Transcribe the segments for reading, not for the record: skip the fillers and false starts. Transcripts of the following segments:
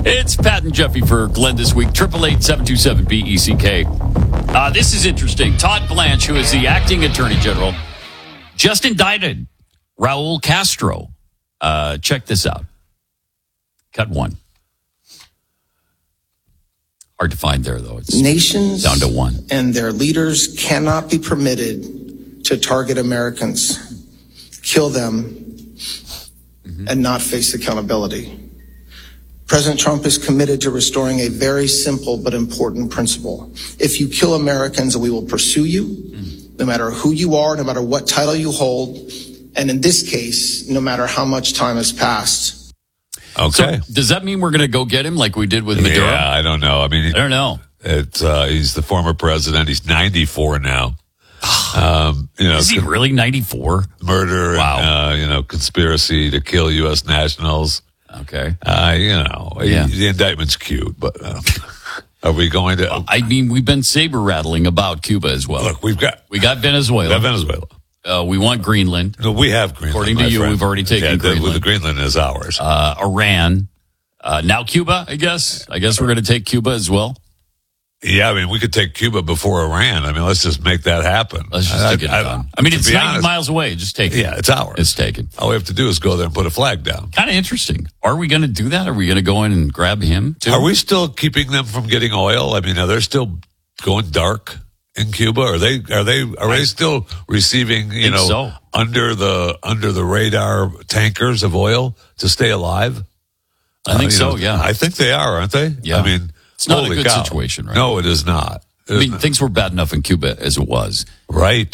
It's Pat and Jeffy for Glenn this week. 888-727-BECK. This is interesting. Todd Blanche, who is the acting attorney general, just indicted Raul Castro. Check this out. Cut one. Hard to find there, though. It's nations down to one. And their leaders cannot be permitted to target Americans, kill them, and not face accountability. President Trump is committed to restoring a very simple but important principle. If you kill Americans, we will pursue you, no matter who you are, no matter what title you hold, and in this case, no matter how much time has passed. Okay. So does that mean we're going to go get him like we did with Maduro? Yeah, I don't know. I mean, I don't know. He's the former president. He's 94 now. Is he really 94? Murder, wow. And, conspiracy to kill U.S. nationals. Okay. The indictment's cute, but are we going to? I mean, we've been saber rattling about Cuba as well. Look, we got Venezuela. We want Greenland. No, we have Greenland. According to you, we've already taken Greenland. The Greenland is ours. Iran. Now Cuba, I guess. I guess we're going to take Cuba as well. Yeah, I mean, we could take Cuba before Iran. I mean, let's just make that happen. Let's just get it done. I mean, it's 90 miles away. Just take it. Yeah, it's ours. It's taken. All we have to do is go there and put a flag down. Kind of interesting. Are we going to do that? Are we going to go in and grab him too? Are we still keeping them from getting oil? I mean, are they still going dark in Cuba? Are they still receiving, under the radar tankers of oil to stay alive? I think so, yeah. I think they are, aren't they? Yeah. I mean, it's not a good situation, right? No, it is not. Things were bad enough in Cuba as it was. Right.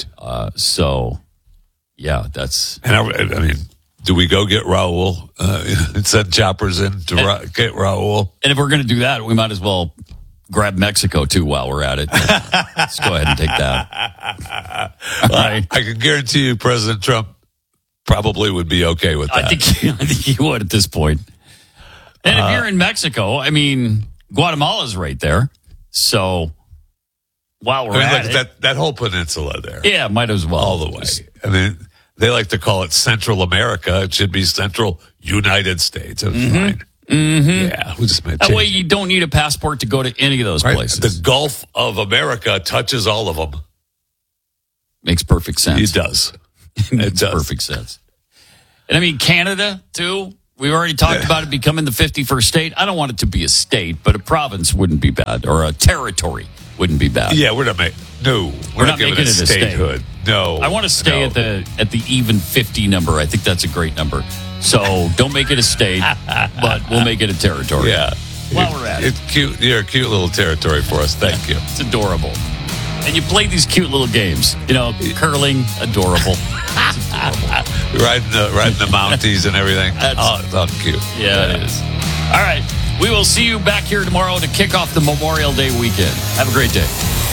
That's... And do we go get Raul and send choppers in to get Raul? And if we're going to do that, we might as well grab Mexico, too, while we're at it. Let's go ahead and take that. All right. I can guarantee you President Trump probably would be okay with that. I think he would at this point. And if you're in Mexico, I mean, Guatemala's right there. So while we're at it, that whole peninsula there. Yeah, might as well. All the way. I mean, they like to call it Central America. It should be Central United States. It's fine. Mm-hmm. Yeah, we just made that way you don't need a passport to go to any of those places. The Gulf of America touches all of them. Makes perfect sense. It does. It makes perfect sense. And I mean, Canada, too. We've already talked about it becoming the 51st state. I don't want it to be a state, but a province wouldn't be bad, or a territory wouldn't be bad. Yeah, we're not making it a statehood. No, I want to stay at the even 50 number. I think that's a great number. So don't make it a state, but we'll make it a territory. Yeah, while we're at it. It's cute. You're a cute little territory for us. Thank you. It's adorable. And you play these cute little games. Curling, adorable. Riding the Mounties and everything. It's all cute. Yeah, it is. All right. We will see you back here tomorrow to kick off the Memorial Day weekend. Have a great day.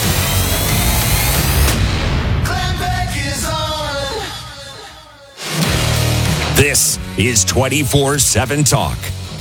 This is 24/7 Talk.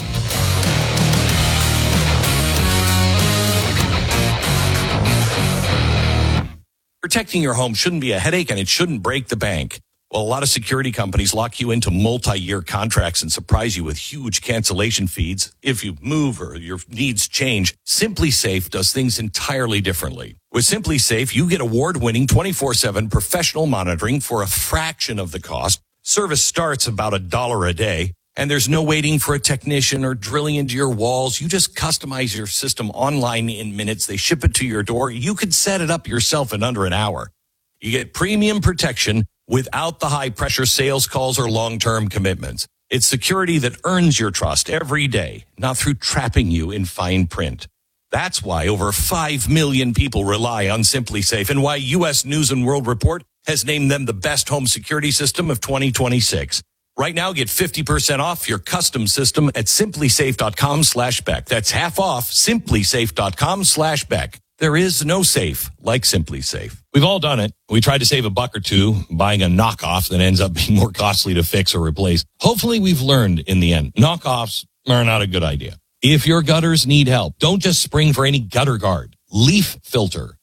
Protecting your home shouldn't be a headache, and it shouldn't break the bank. Well, a lot of security companies lock you into multi-year contracts and surprise you with huge cancellation fees if you move or your needs change. SimpliSafe does things entirely differently. With SimpliSafe, you get award-winning 24/7 professional monitoring for a fraction of the cost. Service starts about $1 a day, and there's no waiting for a technician or drilling into your walls. You just customize your system online in minutes. They ship it to your door. You could set it up yourself in under an hour. You get premium protection without the high-pressure sales calls or long-term commitments. It's security that earns your trust every day, not through trapping you in fine print. That's why over 5 million people rely on SimpliSafe, and why U.S. News & World Report has named them the best home security system of 2026. Right now, get 50% off your custom system at simplysafe.com/Beck. That's half off simplysafe.com/Beck. There is no safe like SimpliSafe. We've all done it. We tried to save $1 or $2 buying a knockoff that ends up being more costly to fix or replace. Hopefully we've learned in the end. Knockoffs are not a good idea. If your gutters need help, don't just spring for any gutter guard. Leaf Filter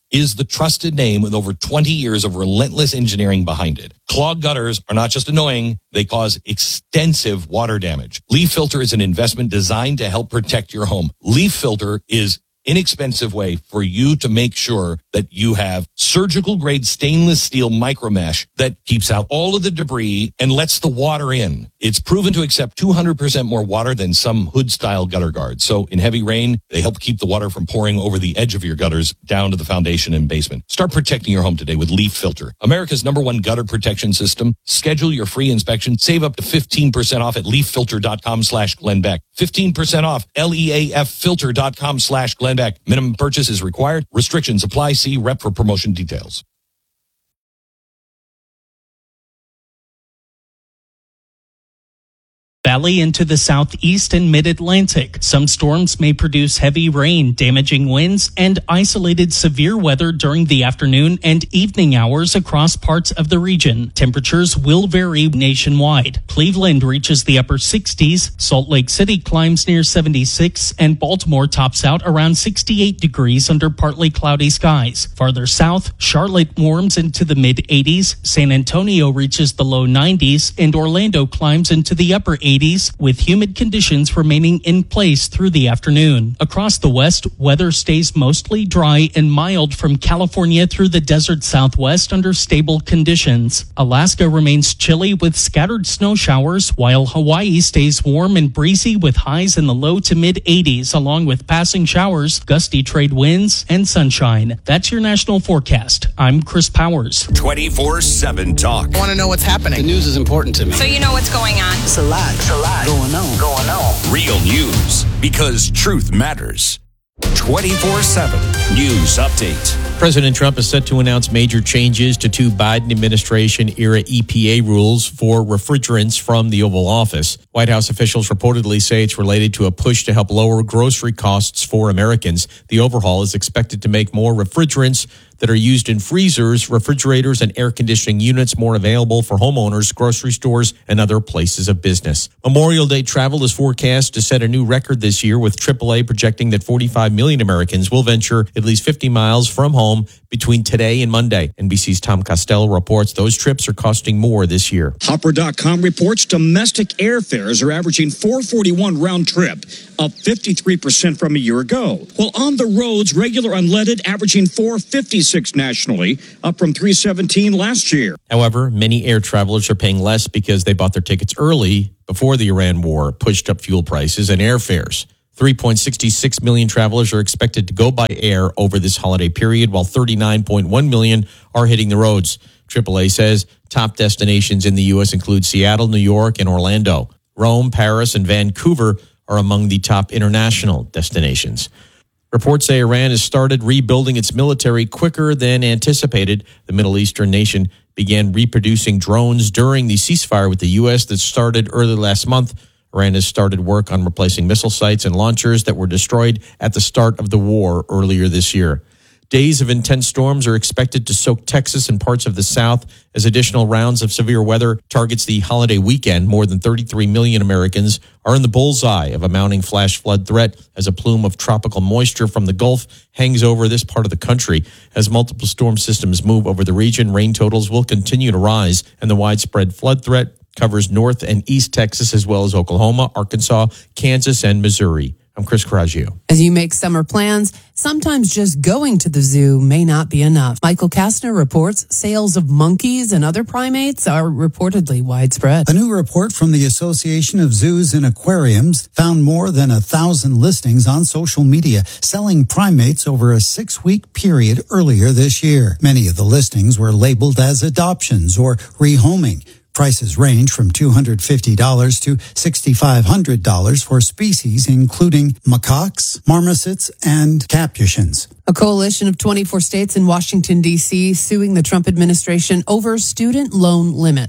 is the trusted name with over 20 years of relentless engineering behind it. Clogged gutters are not just annoying, they cause extensive water damage. Leaf Filter is an investment designed to help protect your home. Leaf Filter is inexpensive way for you to make sure that you have surgical grade stainless steel micro mesh that keeps out all of the debris and lets the water in. It's proven to accept 200% more water than some hood style gutter guards. So in heavy rain, they help keep the water from pouring over the edge of your gutters down to the foundation and basement. Start protecting your home today with Leaf Filter, America's #1 gutter protection system. Schedule your free inspection. Save up to 15% off at leaffilter.com/Glenn Beck. 15% off leaffilter.com/Glenn Beck. Minimum purchase is required. Restrictions apply. See rep for promotion details. Valley into the southeast and mid-Atlantic. Some storms may produce heavy rain, damaging winds, and isolated severe weather during the afternoon and evening hours across parts of the region. Temperatures will vary nationwide. Cleveland reaches the upper 60s, Salt Lake City climbs near 76, and Baltimore tops out around 68 degrees under partly cloudy skies. Farther south, Charlotte warms into the mid-80s, San Antonio reaches the low 90s, and Orlando climbs into the upper 80s, with humid conditions remaining in place through the afternoon. Across the west, weather stays mostly dry and mild from California through the desert southwest under stable conditions. Alaska remains chilly with scattered snow showers, while Hawaii stays warm and breezy with highs in the low to mid-80s, along with passing showers, gusty trade winds, and sunshine. That's your national forecast. I'm Chris Powers. 24/7 Talk. I want to know what's happening. The news is important to me. So you know what's going on. It's a lot going on. Real news, because truth matters. 24/7 News Update. President Trump is set to announce major changes to 2 Biden administration-era EPA rules for refrigerants from the Oval Office. White House officials reportedly say it's related to a push to help lower grocery costs for Americans. The overhaul is expected to make more refrigerants that are used in freezers, refrigerators, and air conditioning units more available for homeowners, grocery stores, and other places of business. Memorial Day travel is forecast to set a new record this year, with AAA projecting that 45 million Americans will venture at least 50 miles from home between today and Monday. NBC's Tom Costello reports those trips are costing more this year. Hopper.com reports domestic airfares are averaging $441 round trip, up 53% from a year ago. While on the roads, regular unleaded averaging $456 nationally, up from $317 last year. However, many air travelers are paying less because they bought their tickets early before the Iran war pushed up fuel prices and airfares. 3.66 million travelers are expected to go by air over this holiday period, while 39.1 million are hitting the roads. AAA says top destinations in the U.S. include Seattle, New York, and Orlando. Rome, Paris, and Vancouver are among the top international destinations. Reports say Iran has started rebuilding its military quicker than anticipated. The Middle Eastern nation began reproducing drones during the ceasefire with the U.S. that started early last month. Iran has started work on replacing missile sites and launchers that were destroyed at the start of the war earlier this year. Days of intense storms are expected to soak Texas and parts of the South as additional rounds of severe weather targets the holiday weekend. More than 33 million Americans are in the bullseye of a mounting flash flood threat as a plume of tropical moisture from the Gulf hangs over this part of the country. As multiple storm systems move over the region, rain totals will continue to rise, and the widespread flood threat covers North and East Texas, as well as Oklahoma, Arkansas, Kansas, and Missouri. I'm Chris Coraggio. As you make summer plans, sometimes just going to the zoo may not be enough. Michael Kastner reports sales of monkeys and other primates are reportedly widespread. A new report from the Association of Zoos and Aquariums found more than 1,000 listings on social media selling primates over a 6-week period earlier this year. Many of the listings were labeled as adoptions or rehoming. Prices range from $250 to $6,500 for species including macaques, marmosets, and capuchins. A coalition of 24 states in Washington, D.C. suing the Trump administration over student loan limits.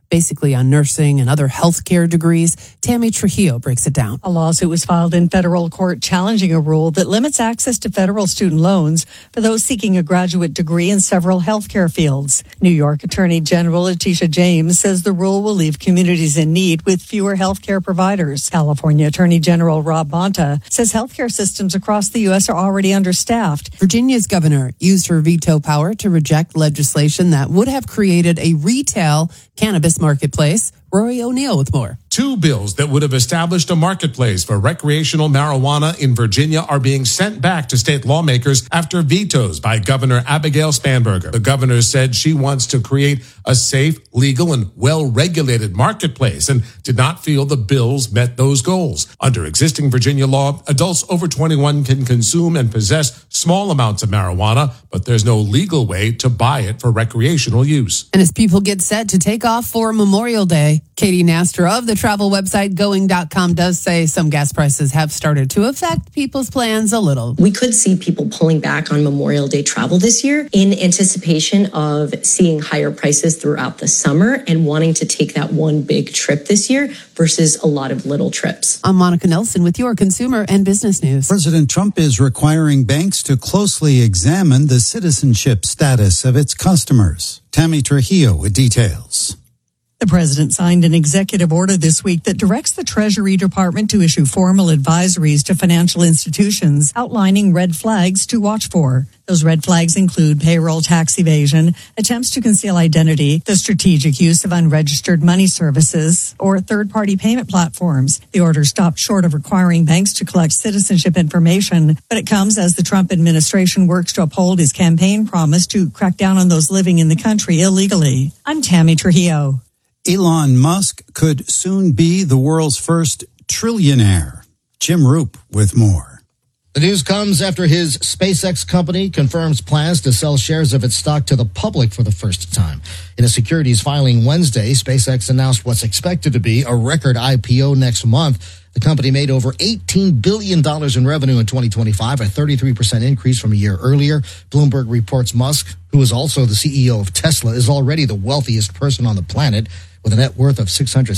basically on nursing and other healthcare degrees. Tammy Trujillo breaks it down. A lawsuit was filed in federal court challenging a rule that limits access to federal student loans for those seeking a graduate degree in several healthcare fields. New York Attorney General Letitia James says the rule will leave communities in need with fewer healthcare providers. California Attorney General Rob Bonta says healthcare systems across the U.S. are already understaffed. Virginia's governor used her veto power to reject legislation that would have created a retail cannabis marketplace. Rory O'Neill with more. 2 bills that would have established a marketplace for recreational marijuana in Virginia are being sent back to state lawmakers after vetoes by Governor Abigail Spanberger. The governor said she wants to create a safe, legal, and well-regulated marketplace and did not feel the bills met those goals. Under existing Virginia law, adults over 21 can consume and possess small amounts of marijuana, but there's no legal way to buy it for recreational use. And as people get set to take off for Memorial Day, Katie Nastor of the travel website Going.com does say some gas prices have started to affect people's plans a little. We could see people pulling back on Memorial Day travel this year in anticipation of seeing higher prices throughout the summer and wanting to take that one big trip this year versus a lot of little trips. I'm Monica Nelson with your consumer and business news. President Trump is requiring banks to closely examine the citizenship status of its customers. Tammy Trujillo with details. The president signed an executive order this week that directs the Treasury Department to issue formal advisories to financial institutions outlining red flags to watch for. Those red flags include payroll tax evasion, attempts to conceal identity, the strategic use of unregistered money services, or third-party payment platforms. The order stopped short of requiring banks to collect citizenship information, but it comes as the Trump administration works to uphold his campaign promise to crack down on those living in the country illegally. I'm Tammy Trujillo. Elon Musk could soon be the world's first trillionaire. Jim Roop with more. The news comes after his SpaceX company confirms plans to sell shares of its stock to the public for the first time. In a securities filing Wednesday, SpaceX announced what's expected to be a record IPO next month. The company made over $18 billion in revenue in 2025, a 33% increase from a year earlier. Bloomberg reports Musk, who is also the CEO of Tesla, is already the wealthiest person on the planet with a net worth of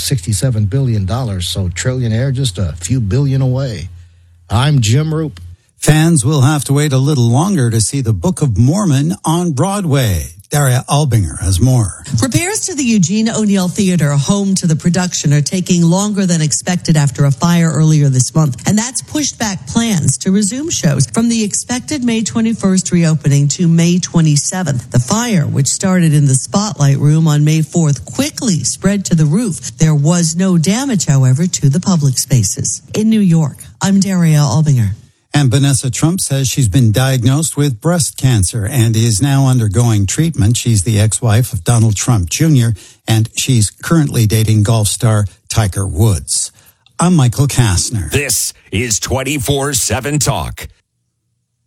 $667 billion. So trillionaire, just a few billion away. I'm Jim Roop. Fans will have to wait a little longer to see the Book of Mormon on Broadway. Daria Albinger has more. Repairs to the Eugene O'Neill Theater, home to the production, are taking longer than expected after a fire earlier this month. And that's pushed back plans to resume shows from the expected May 21st reopening to May 27th. The fire, which started in the Spotlight Room on May 4th, quickly spread to the roof. There was no damage, however, to the public spaces. In New York, I'm Daria Albinger. And Vanessa Trump says she's been diagnosed with breast cancer and is now undergoing treatment. She's the ex-wife of Donald Trump Jr., and she's currently dating golf star Tiger Woods. I'm Michael Kastner. This is 24/7 Talk.